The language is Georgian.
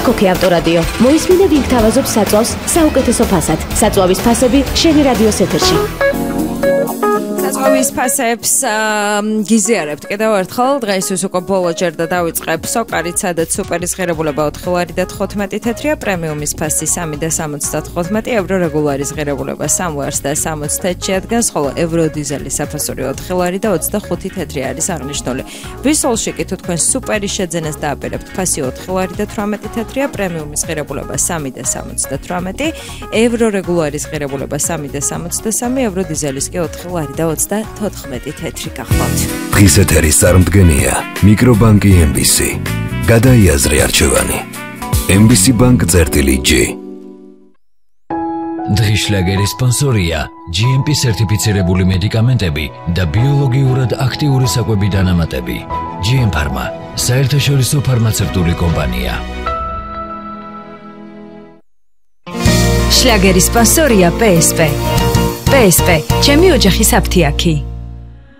ქოქი ავტორადიო. მოისმინე ვინ გთავაზობს საწვავს საუკეთესო ფასად. საწვავის ფასები შენი რადიოს ეთერში. საწვავის ფასებს გიზიარებთ კიდევ ერთხელ. დღეისთვის უკვე ბოლო ჯერ და დავიწყებ სოკარით, სადაც სუპერის ღირებულება 4 ლარი და 15 თეთრია, პრემიუმის ფასი 3 და 75 евро, რეგულარის ღირებულება 3 ლარს და 60 თეთრში ადგას, ხოლო ევრო დიზელის საფასური 4 ლარი და 25 თეთრი არის აღნიშნული. ვისოლში კი თუ თქვენ სუპერის შეძენას დააპირებთ, ფასი 4 ლარი და 18 თეთრია, პრემიუმის ღირებულება 3 და 78, ევრო რეგულარის ღირებულება 3 და 63, ევრო დიზელის კი 4 ლარი და 14 თეთრი გახლავთ. დღის ეთერის წარმდგენია მიკრობანკი MBC. გადაიაზრე არჩევანი. MBC Bank წერტილი-G. დღის შლაგერის სპონსორია GMP სერტიფიცირებული მედიკამენტები და ბიოლოგიურად აქტიური საკვები დანამატები. GM Pharma, საერთაშორისო ფარმაცევტული კომპანია. შლაგერის სპონსორია PSP. PSP, ჩემი ოჯახის აფთიაქი.